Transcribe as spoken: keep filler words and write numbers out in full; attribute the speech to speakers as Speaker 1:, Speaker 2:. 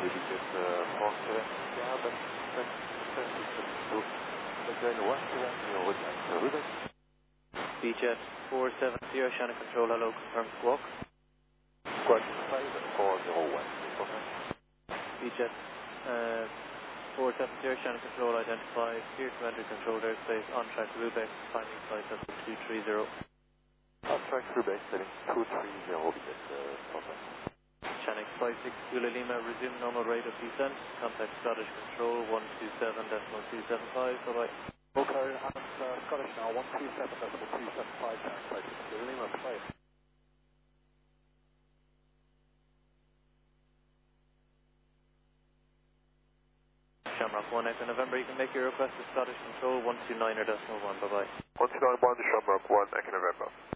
Speaker 1: Rubicus uh, four seven, yeah, but twenty seventy-two. But then one seven zero at Rubik.
Speaker 2: Beechjet four seven zero, Shannon Control, hello, confirm squawk.
Speaker 1: Squawk five four zero one.
Speaker 2: Beechjet uh, four seven zero, Shannon Control, identify, clear to enter controlled airspace, on track Rubik, finding flight level two three zero.
Speaker 1: On track Rubik, setting two three zero, because uh,
Speaker 2: Shannon five six Kilo Lima, resume normal rate of descent, contact Scottish Control one two seven point two seven five, bye bye.
Speaker 1: Okay, and uh, Scottish now one two seven point two seven five, Shannon five six Kilo Lima, play.
Speaker 2: Shamrock one Echo November, you can make your request to Scottish Control one two nine or decimal one, bye bye.
Speaker 1: one two nine one, Shamrock one, Echo November.